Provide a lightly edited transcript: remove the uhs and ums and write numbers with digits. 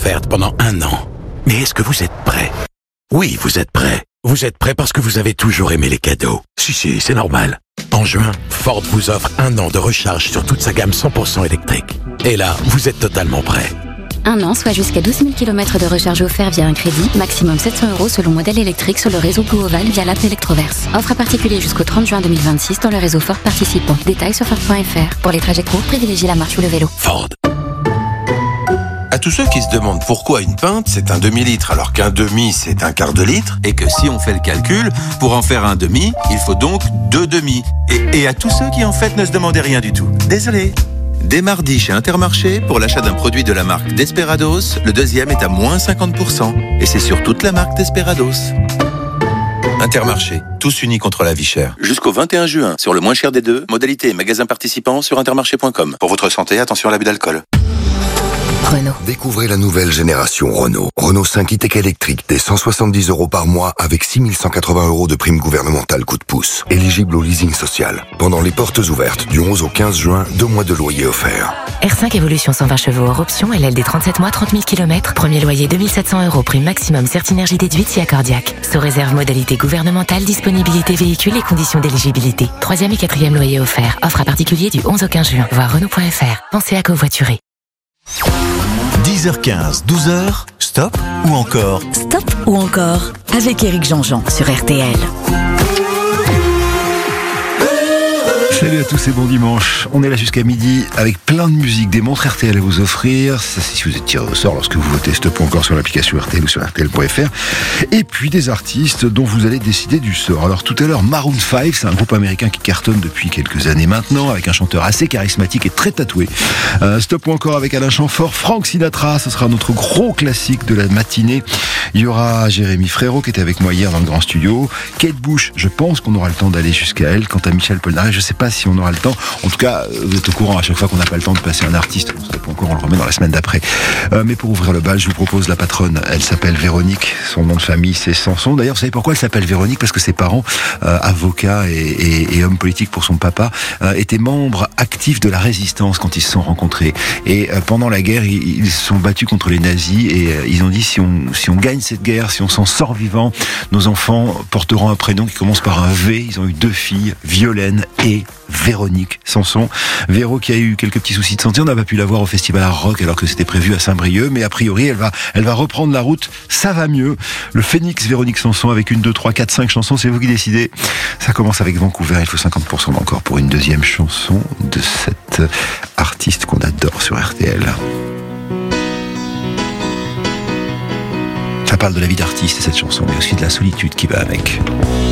offerte pendant 1 an. Mais est-ce que vous êtes prêts? Oui, vous êtes prêts. Vous êtes prêts parce que vous avez toujours aimé les cadeaux. Si, c'est normal. En juin, Ford vous offre 1 an de recharge sur toute sa gamme 100% électrique. Et là, vous êtes totalement prêts. 1 an, soit jusqu'à 12 000 km de recharge offert via un crédit, maximum 700 € selon modèle électrique sur le réseau Blue Oval via l'app Electroverse. Offre à particulier jusqu'au 30 juin 2026 dans le réseau Ford participant. Détails sur Ford.fr. Pour les trajets courts, privilégiez la marche ou le vélo. Ford. À tous ceux qui se demandent pourquoi une pinte c'est un demi-litre alors qu'un demi c'est un quart de litre, et que si on fait le calcul, pour en faire un demi, il faut donc 2 demi. Et à tous ceux qui en fait ne se demandaient rien du tout. Désolé. Dès mardi chez Intermarché, pour l'achat d'un produit de la marque Desperados, le deuxième est à moins 50%. Et c'est sur toute la marque Desperados. Intermarché, tous unis contre la vie chère. Jusqu'au 21 juin, sur le moins cher des deux, modalité et magasin participant sur intermarché.com. Pour votre santé, attention à l'abus d'alcool. Renault. Découvrez la nouvelle génération Renault. Renault 5 e-tech électrique, dès 170 € par mois avec 6 180 € de prime gouvernementale coup de pouce. Éligible au leasing social. Pendant les portes ouvertes du 11 au 15 juin, 2 mois de loyer offerts. R5 Evolution 120 chevaux hors option, LL des 37 mois, 30 000 km. Premier loyer 2700 €, prime maximum Certinergie déduite si accordiaque. Sous réserve modalité gouvernementale, disponibilité véhicule et conditions d'éligibilité. 3e et 4e loyer offert. Offre à particulier du 11 au 15 juin. Voir Renault.fr. Pensez à covoiturer. 10h15, 12h, stop ou encore? Stop ou encore avec Éric Jean-Jean sur RTL. Salut à tous et bon dimanche. On est là jusqu'à midi avec plein de musique, des montres RTL à vous offrir. Ça, c'est si vous êtes tiré au sort lorsque vous votez Stop ou encore sur l'application RTL ou sur RTL.fr. Et puis des artistes dont vous allez décider du sort. Alors tout à l'heure, Maroon 5, c'est un groupe américain qui cartonne depuis quelques années maintenant, avec un chanteur assez charismatique et très tatoué. Stop ou encore avec Alain Chamfort, Frank Sinatra, ce sera notre gros classique de la matinée. Il y aura Jérémy Frérot qui était avec moi hier dans le grand studio. Kate Bush, je pense qu'on aura le temps d'aller jusqu'à elle. Quant à Michel Polnareff, je sais pas si on aura le temps. En tout cas, vous êtes au courant à chaque fois qu'on n'a pas le temps de passer un artiste. On le remet dans la semaine d'après. Mais pour ouvrir le bal, je vous propose la patronne. Elle s'appelle Véronique. Son nom de famille, c'est Sanson. D'ailleurs, vous savez pourquoi elle s'appelle Véronique? Parce que ses parents, avocats et hommes politiques pour son papa, étaient membres actifs de la résistance quand ils se sont rencontrés. Et pendant la guerre, ils se sont battus contre les nazis et ils ont dit si on gagne cette guerre, si on s'en sort vivant, nos enfants porteront un prénom qui commence par un V. Ils ont eu 2 filles, Violaine et Véronique Sanson. Véro qui a eu quelques petits soucis de santé, on n'a pas pu la voir au Festival Art Rock alors que c'était prévu à Saint-Brieuc, mais a priori elle va reprendre la route, ça va mieux. Le Phénix Véronique Sanson avec 1, 2, 3, 4, 5 chansons, c'est vous qui décidez. Ça commence avec Vancouver, il faut 50% d'encore pour une deuxième chanson de cette artiste qu'on adore sur RTL. Ça parle de la vie d'artiste cette chanson, mais aussi de la solitude qui va avec.